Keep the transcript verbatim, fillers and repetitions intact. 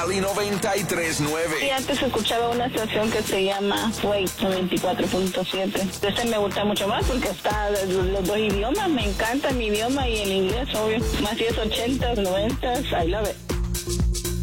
Cali noventa y tres punto nueve. Y antes escuchaba una estación que se llama Wake noventa y cuatro punto siete. Este me gusta mucho más porque está los dos idiomas. Me encanta mi idioma y el inglés, obvio. Más si es ochenta, noventa, I love it.